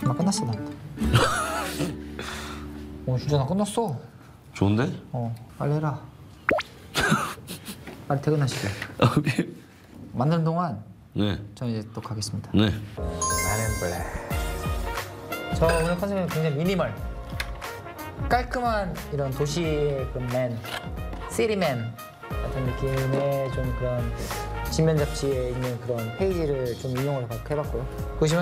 나 끝났어 나. 진짜 나 끝났어. 좋은데? 빨리 해라. 빨리 퇴근하시게. 오케이. 만드는 동안 네. 저 이제 또 가겠습니다. 네. 나는 블랙. 저 오늘 컨셉은 굉장히 미니멀. 깔끔한 이런 도시의 그 맨, 시리맨 같은 느낌의 좀 그런 지면 잡지에 있는 그런 페이지를 좀 인용을 해봤고요. 보시면